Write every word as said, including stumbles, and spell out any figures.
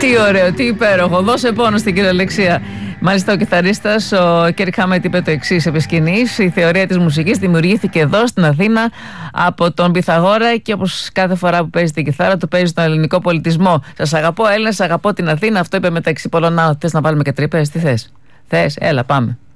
ωραίο, τι υπέροχο. Δώσε πόνο στην κυριολεξία. Μάλιστα, ο κιθαρίστας ο Κέρικ Χάμετ είπε το εξής επί σκηνής: η θεωρία της μουσικής δημιουργήθηκε εδώ στην Αθήνα από τον Πυθαγόρα και όπως κάθε φορά που παίζει την κιθάρα του, παίζει τον ελληνικό πολιτισμό. Σας αγαπώ, Έλληνες, αγαπώ την Αθήνα. Αυτό είπε μεταξύ πολλών. Να, θες να βάλουμε και τρύπες, τι θες? Θες, έλα, πάμε.